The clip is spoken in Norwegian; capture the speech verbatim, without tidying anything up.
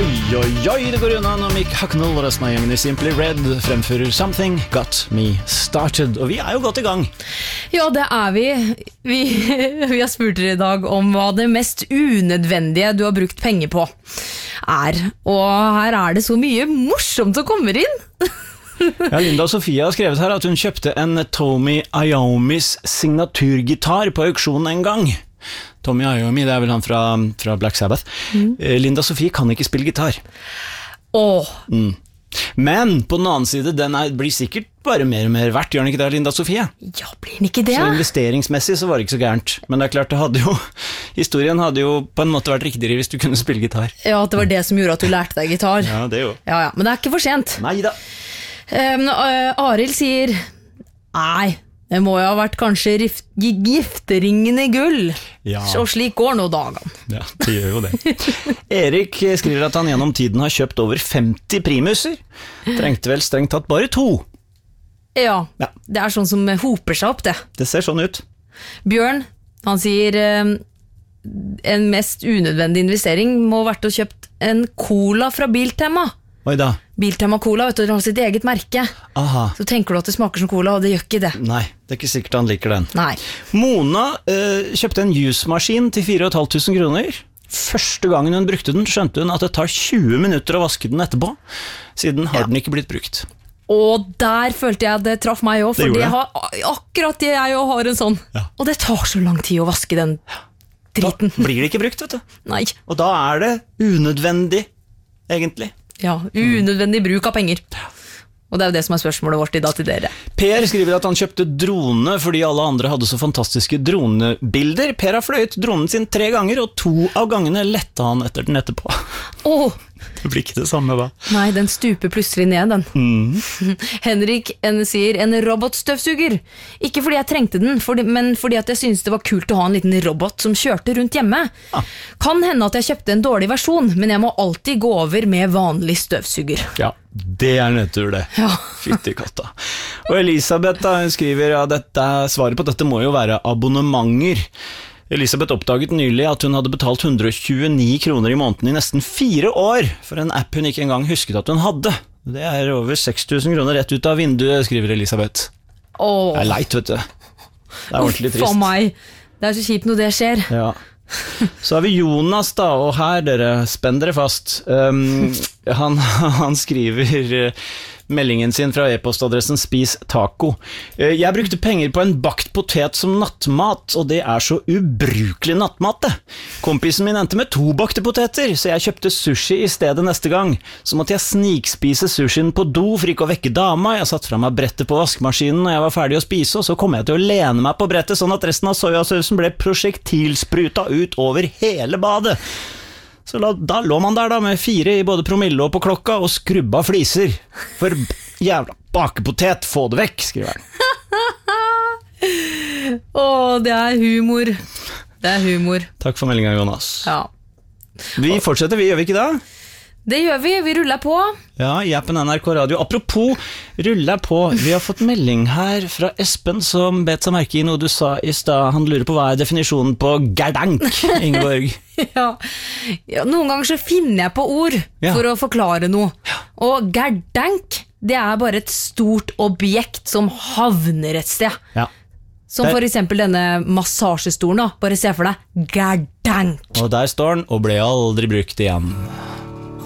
Oi, oi, oi, det går unna når Mick Hucknall og resten av gjengen i Simply Red fremfører Something Got Me Started. Og vi er jo godt i gang. Ja, det er vi. Vi, vi har spurt dere i dag om hva det mest unødvendige du har brukt penger på er. Og her er det så mye morsomt som kommer inn. Ja, Linda Sofia har skrevet her at hun kjøpte en Tommy Iommis signaturgitar på auksjonen en gang. Tommy Iommi, det er vel han fra, fra Black Sabbath. Mm. Linda Sofie kan ikke spille gitar. Åh. Mm. Men på den annen side, den er, blir sikkert bare mer og mer verdt, gjør den ikke det, Linda Sofie? Ja, blir den ikke det? Så investeringsmessig så var det ikke så gærent. Men det er klart, det hadde jo, historien hadde jo på en måte vært riktigere hvis du kunne spille gitar. Ja, det var det som gjorde at du lærte deg gitar. Ja, det jo. Ja, ja, men det er ikke for sent. Neida. Um, uh, Arild sier, nei, det må jo ha vært kanskje rift, gifteringen i gull. Ja. Så slik går nå dagen. Ja, det gjør jo det. Erik skriver at han gjennom tiden har kjøpt over femti primuser. Trengte vel strengt tatt bare to. Ja, Ja. det er sånn som hoper seg opp det. Det ser sånn ut. Bjørn, han sier um, en mest unødvendig investering må ha vært å kjøpt en cola fra Biltema. Oi da. Biltema Cola, vet du, de har sitt eget merke. Aha. Så tenker du at det smaker som cola, og det gjør ikke det. Nei, det er ikke sikkert han liker den. Nei. Mona eh, kjøpte en juicemaskin til fire og et halvt tusen kroner. Første gangen hun brukte den, skjønte hun at det tar tjue minutter å vaske den etterpå. Siden har Ja. den ikke blitt brukt. Og der følte jeg at det traff meg også, Det fordi gjorde jeg har, akkurat jeg også har en sånn. Ja. Og det tar så lang tid å vaske den driten. Da blir det ikke brukt, vet du. Nei. Og da er det unødvendig, egentlig. Ja, unødvendig bruk av penger. Og det er jo det som er spørsmålet vårt i dag til dere. Per skriver at han kjøpte drone fordi alle andre hadde så fantastiske dronebilder. Per har fløyet dronen sin tre ganger, og to av gangene lette han etter den etterpå. Åh, Det blir ikke det samme, hva? nei, den stuper plutselig ned, den. Mm. Henrik en sier en robotstøvsuger. Ikke fordi jeg trengte den, fordi, men fordi at jeg syntes det var kult å ha en liten robot som kjørte rundt hjemme. Ah. Kan hende at jeg kjøpte en dårlig versjon, men jeg må alltid gå over med vanlig støvsuger. Ja, det er nedtur det. Ja. Fytti katta. Og Elisabeth da, hun skriver at ja, svaret på dette må jo være abonnementer. Elisabeth oppdaget nylig at hun hadde betalt hundre og tjueni kroner i måneden i nesten fire år for en app hun ikke engang husket at hun hadde. Det er over seks tusen kroner rett ut av vinduet, skriver Elisabeth. Åh. Det er leit, vet du. Det er ordentlig For trist. meg. Det er så kjipt når det skjer. Ja. Så har vi Jonas da, og her dere, spenn dere fast. Um, han, han skriver uh, meldingen sin fra e-postadressen Spis Taco. Uh, jeg brukte penger på en bakt potet som nattmat, og det er så ubrukelig nattmat det. Kompisen min endte med to bakte poteter, så jeg kjøpte sushi i stedet neste gang. Så måtte jeg snikspise sushien på do for ikke å vekke dama. Jeg satt fra meg brettet på vaskemaskinen når jeg var ferdig å spise, og så kom jeg til å lene meg på brettet sånn at resten av sojasausen ble prosjektilspruta ut over hele badet. Så la, da lå man der da med fire i både promille og på klokka og skrubba fliser. For jævla bakepotet, få det vekk, skriver han. Åh, det er humor. Det er humor. Takk for meldingen, Jonas. Ja. Vi fortsetter, vi gjør vi ikke det? Det gjør vi, vi ruller på. Ja, i appen N R K Radio. Apropos ruller på, vi har fått melding her fra Espen som bet seg merke i noe du sa i sted. Han lurer på hva er definisjonen på gerdank, Ingeborg? Ja. Ja, noen ganger så finner jeg på ord Ja. for å forklare noe. Og gerdank, det er bare et stort objekt som havner et sted. Ja. Som Det- for eksempel denne massasjestolen da. Bare se for deg gerdank. Og der står den, og ble aldri brukt igjen.